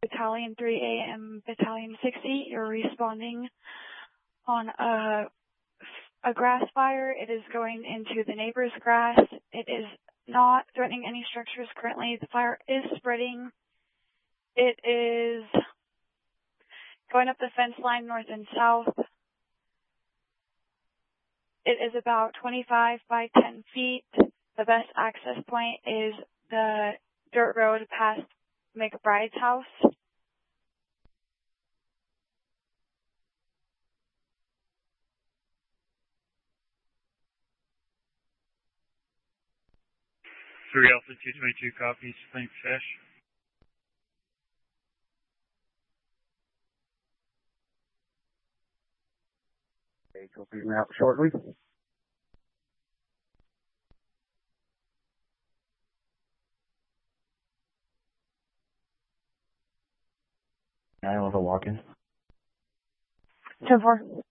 Battalion 3A and Battalion 60. You're responding on a grass fire. It is going into the neighbor's grass. It is not threatening any structures currently. The fire is spreading. It is going up the fence line north and south. It is about 25 by 10 feet. The best access point is the dirt road past McBride's house. Three Alpha 222 copies. Thanks, Fish. Okay, we'll be out shortly. I will walk in. 10-4.